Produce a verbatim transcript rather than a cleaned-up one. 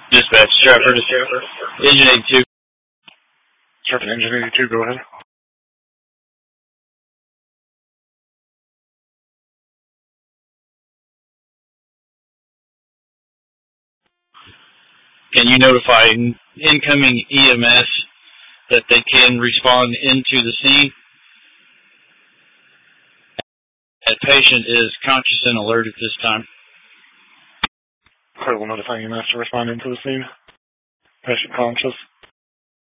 Dispatch, Stratford, Engine eighty-two. Stratford, Engine eighty-two, go ahead. Can you notify incoming E M S that they can respond into the scene? That patient is conscious and alert at this time. I will notify E M S to respond into the scene. Patient conscious.